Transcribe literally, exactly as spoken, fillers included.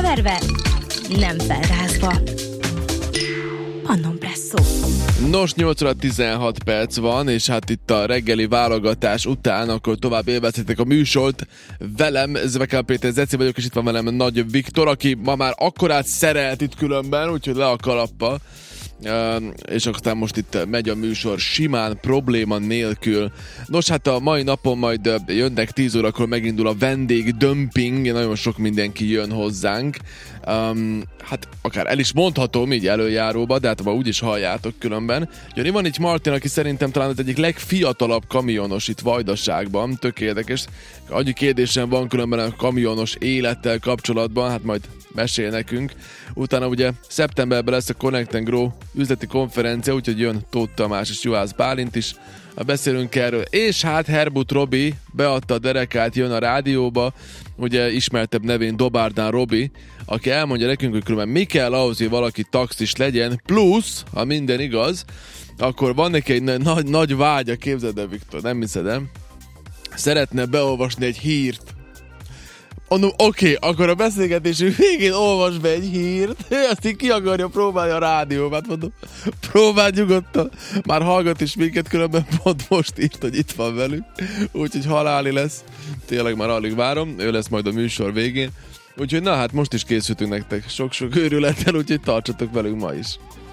keverve, nem felrázva. Pannon Presszó. Nos, nyolc óra tizenhat perc van, és hát itt a reggeli válogatás után akkor tovább élvezhetek a műsort. Velem, Zvekel Péter Zeci vagyok, és itt van velem Nagy Viktor, aki ma már akkorát szerelt itt különben, úgyhogy le a kalappa. Uh, és aztán most itt megy a műsor simán, probléma nélkül. Nos, hát a mai napon majd uh, jönnek tíz órakor megindul a vendégdömping, nagyon sok mindenki jön hozzánk. Um, hát akár el is mondhatom így előjáróba, de hát ma úgyis halljátok különben. Jön van itt Martin, aki szerintem talán az egyik legfiatalabb kamionos itt Vajdaságban, tök érdekes. Annyi kérdésem van különben a kamionos élettel kapcsolatban, hát majd mesél nekünk. Utána ugye szeptemberben lesz a Connect and Grow üzleti konferencia, úgyhogy jön Tóth Tamás és Juhász Bálint is. Beszélünk erről. És hát Herbut Robi beadta a derekát, jön a rádióba, ugye ismertebb nevén Dobárdán Robi, aki elmondja nekünk, hogy különben mi kell ahhoz, hogy valaki taxis legyen, plusz, ha minden igaz, akkor van neki egy nagy, nagy vágya, képzeld el, Viktor, nem hiszed el? Szeretne beolvasni egy hírt. Mondom, oké, okay, akkor a beszélgetésünk végén olvas be egy hírt, azt így ki akarja próbálni a rádióban, mondom, próbálj nyugodtan, már hallgat is minket, különben pont most írt, hogy itt van velünk, úgyhogy haláli lesz, tényleg már alig várom, ő lesz majd a műsor végén, úgyhogy na hát most is készültünk nektek sok-sok őrülettel, úgyhogy tartsatok velünk ma is.